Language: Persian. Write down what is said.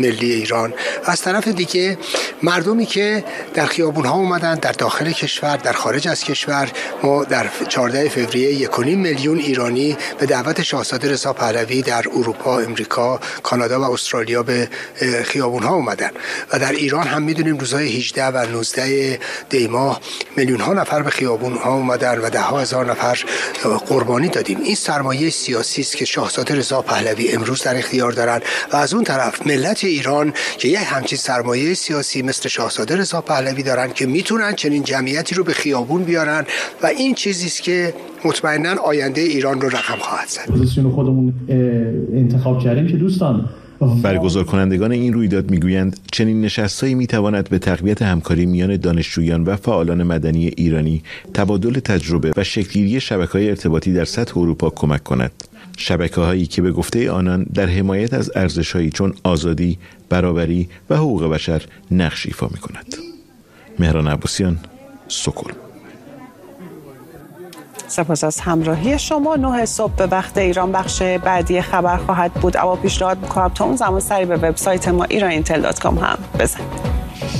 ملی ایران. از طرف دیگه مردمی که در خیابون‌ها اومدن، در داخل کشور، در خارج از کشور، ما در 14 فوریه 1.5 میلیون ایرانی به دعوت شاهزاده رضا پهلوی در اروپا، امریکا، کانادا و استرالیا به خیابون‌ها اومدن و در ایران هم می‌دونیم روزهای 18 و 19 دی ماه میلیون‌ها نفر به خیابون‌ها اومدن و 10,000 نفر قربانی دادیم. این سرمایه سیاسی است که شاهزاده رضا پهلوی امروز در اختیار دارن و از اون طرف ملت ایران که یه همچین سرمایه سیاسی مثل شاهزاده رضا پهلوی دارن که میتونن چنین جمعیتی رو به خیابون بیارن و این چیزی است که مطمئناً آینده ایران رو رقم خواهد زد. پوزیشن خودمون انتخاب کردیم که دوستان برگزار کنندگان این رویداد میگویند چنین نشستایی میتواند به تقویت همکاری میان دانشجویان و فعالان مدنی ایرانی، تبادل تجربه و شکل‌گیری شبکه‌های ارتباطی در سطح اروپا کمک کند. شبکه‌هایی که به گفته آنان در حمایت از ارزش‌هایی چون آزادی، برابری و حقوق بشر نقش ایفا می‌کند. مهران عباسیان، سکل. سپاس از همراهی شما. 9 صبح به وقت ایران بخش بعدی خبر خواهد بود، اما پیشنهاد می‌کنم تا اون زمان سری به وبسایت ما iranIntel.com هم بزنید.